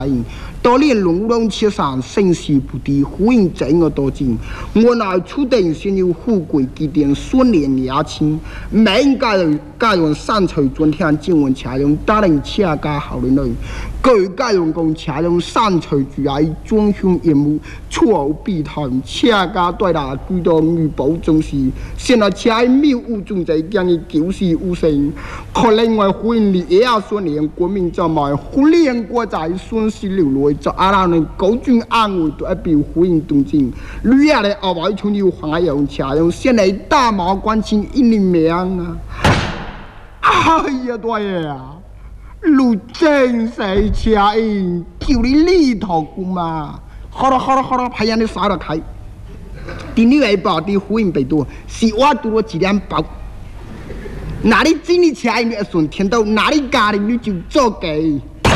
当年龙龙切上，生死不敌，呼应整个多金。我乃初等先有富贵基点，所年年轻，每家用三岁尊天，经文恰用大人切家好人类。各家用公恰用三岁主爱，装凶业务，错误必谈，切家对啦，居到女保重视。现在切谬误中在将伊九死无生，可另外呼应你也要说年国民在卖，忽连国在损失流落，在阿拉人高军安慰都一表呼应动静。旅亚的阿外从有黄用恰用，现在大毛关心一年命啊！哎呀，大爷啊！路真是恰应，就你里头姑嘛。好了，拍样你杀了开。第二位报的呼应被多，是我多了几两包。哪里真的恰应你顺天道，哪里家里你就做给。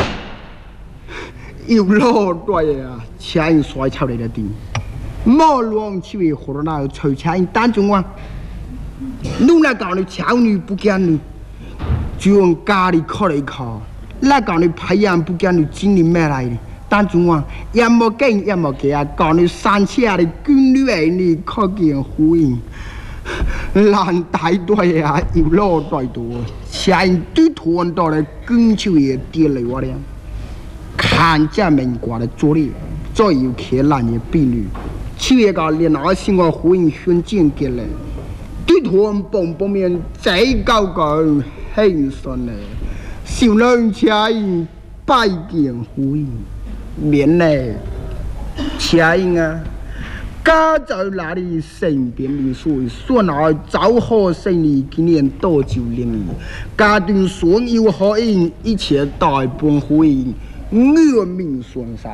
有老大爷啊，恰应甩出来了的。莫乱去为何那臭恰应单中啊？弄那搞你恰女不干你。就用家里考了一考，那讲你培养不讲你经历咩来的？但中啊，也冇经也冇给啊，讲你三千的军旅为你可见呼应，难大队啊，有老大多，前对团到了军球也跌了我俩，看见民国的作业，再有看烂的比率，七月个连那些我呼应选进给了，对团帮面最高个。很顺嘞，小人恰应拜见呼应，免嘞恰应啊，家在哪里身边的水，说那早好生意今年多久年里，家庭所有好应一切大半呼应，我命双杀，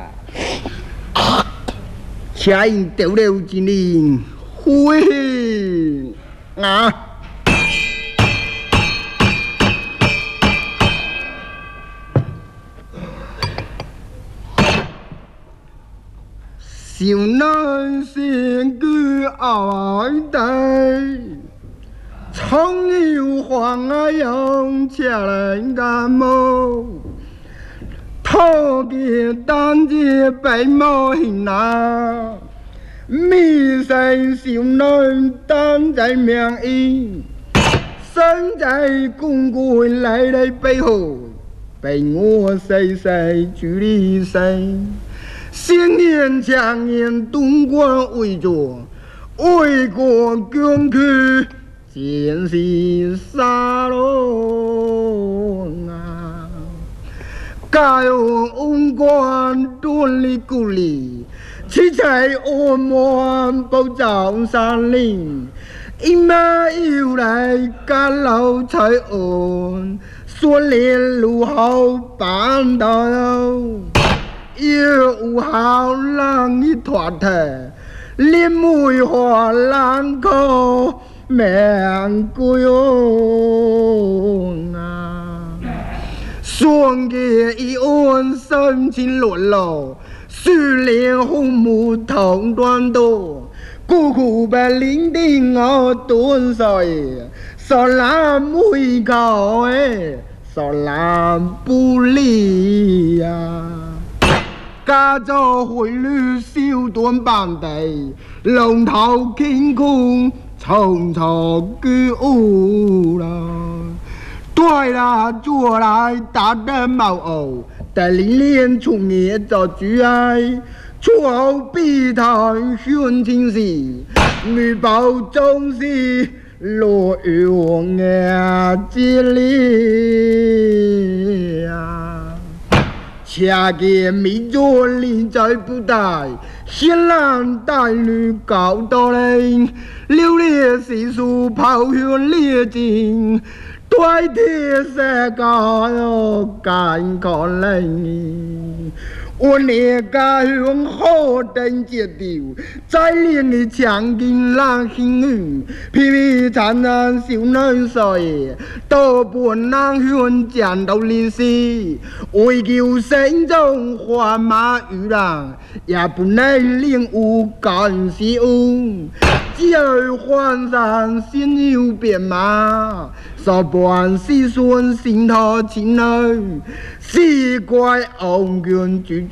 恰应丢了今年呼应啊！小男先居爱戴，常有黄啊用车人感冒，头给单节白毛hình啊，迷生小男单在命意，身在公贵来来背后，被我细细处理生。新年强言东关为着，为国疆区见是沙龙啊！家有恩官端里故里，七彩安满保障山林，一马又来赶老彩安，说连路好办到。有好人一团体，连梅花兰口命贵啊！双节一安深情落落，树连红木同端多，孤苦白领定我端水，说那梅口说那不离呀！家族汇率小短班地，龙头天空匆匆居屋啦。对啦，做来打的毛偶，带领连从业做主爱，错必谈宣情事，女保重视落用啊之力啊。恰见米作林在不带，显然带女高到人，流烈细数炮响烈尽，对铁石高哟干看人。我那家乡好等接丢，再练的强劲浪幸运，皮皮惨惨小男婿，多半浪乡战斗历史，为求心中花马与人，也不能领悟干事恩。 只儿换上心有变嘛，少半世孙心头情儿，是怪红颜